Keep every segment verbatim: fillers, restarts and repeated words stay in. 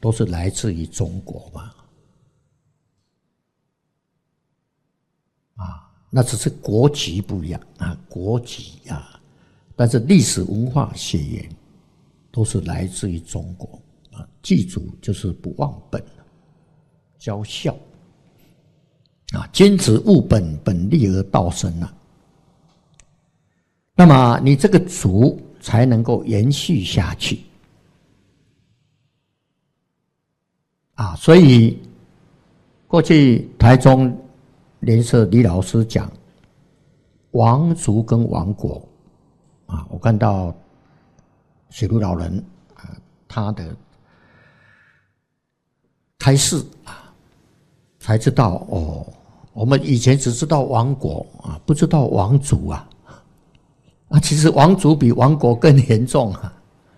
都是来自于中国嘛，啊，那只是国籍不一样啊，国籍啊，但是历史文化血缘都是来自于中国啊。记住，就是不忘本，教孝啊，君子务本，本立而道生啊。那么你这个族才能够延续下去啊！所以过去台中联社李老师讲王族跟王国啊，我看到雪茹老人啊他的开示啊，才知道哦，我们以前只知道王国啊，不知道王族啊。啊，其实王族比王国更严重啊！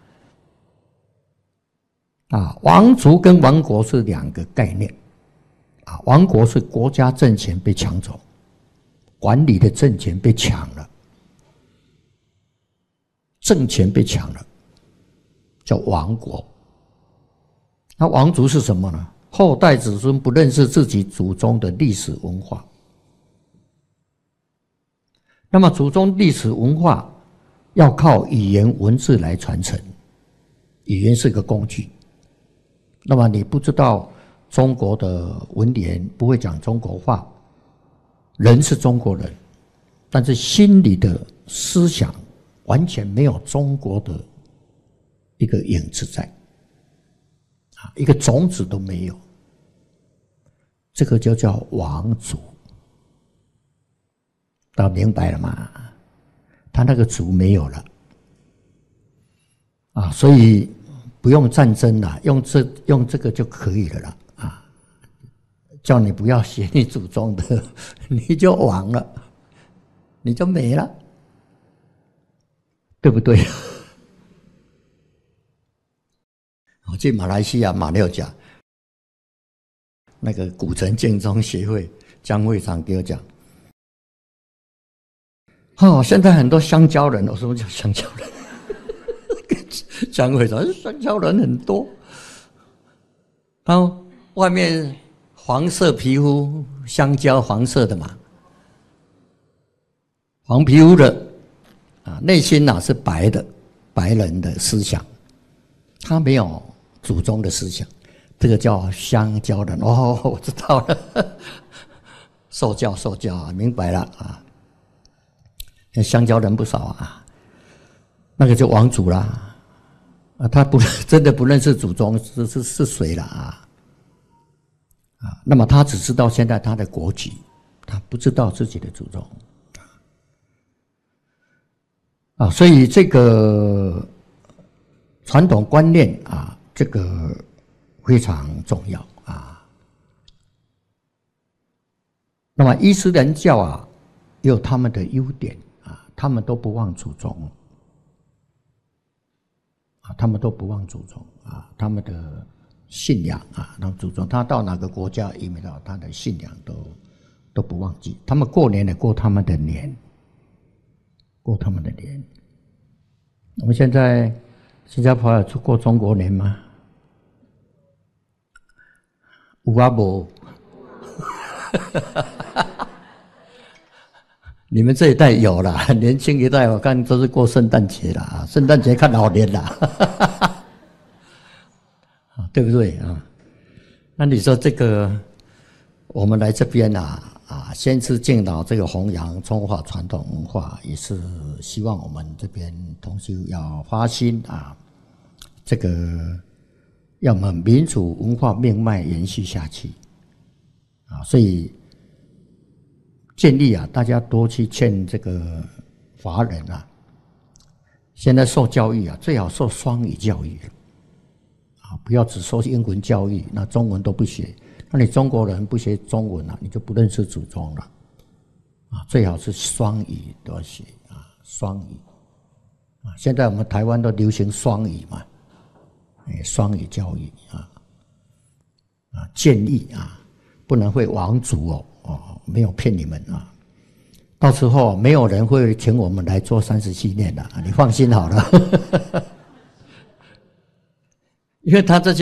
啊，王族跟王国是两个概念啊。王国是国家政权被抢走，管理的政权被抢了，政权被抢了，叫王国。那王族是什么呢？后代子孙不认识自己祖宗的历史文化。那么祖宗历史文化要靠语言文字来传承，语言是个工具。那么你不知道中国的文言，不会讲中国话，人是中国人，但是心里的思想完全没有中国的一个影子在，啊，一个种子都没有，这个就叫王族。大家明白了吗？他那个族没有了啊，所以不用战争了，用这用这个就可以了啦啊！叫你不要学你祖宗的，你就亡了，你就没了，对不对？我去马来西亚马六甲那个古城建中协会江会长给我讲。哦，现在很多香蕉人，我说什么叫香蕉人？江会长，香蕉人很多，然后外面黄色皮肤，香蕉黄色的嘛，黄皮肤的啊，内心呐、啊、是白的，白人的思想，他没有祖宗的思想，这个叫香蕉人。哦，我知道了，受教受教啊，明白了啊。香蕉人不少啊，那个就王族啦，啊，他不真的不认识祖宗是是是谁了啊？啊，那么他只知道现在他的国籍，他不知道自己的祖宗啊，所以这个传统观念啊，这个非常重要啊。那么伊斯兰教啊，也有他们的优点。他们都不忘祖宗啊，他们都不忘祖宗啊，他们的信仰啊，他们祖宗，他到哪个国家移民到，他的信仰都都不忘记。他们过年也过他们的年，过他们的年。我们现在新加坡有过中国年吗？有啊无？你们这一代有啦，年轻一代我看都是过圣诞节啦，圣诞节看老年啦，对不对啊？那你说这个，我们来这边啊啊，先是敬老这个弘扬中华传统文化，也是希望我们这边同修要发心啊，这个要我们民主文化命脉延续下去啊，所以。建议啊，大家多去劝这个华人啊，现在受教育啊，最好受双语教育啊，不要只受英文教育，那中文都不学，那你中国人不学中文啊，你就不认识祖宗了啊，最好是双语都要学啊，双语啊，现在我们台湾都流行双语嘛，哎，双语教育啊啊，建议啊，不能会王族哦。哦，没有骗你们啊！到时候没有人会请我们来做三十七年的，你放心好了，因为他这些。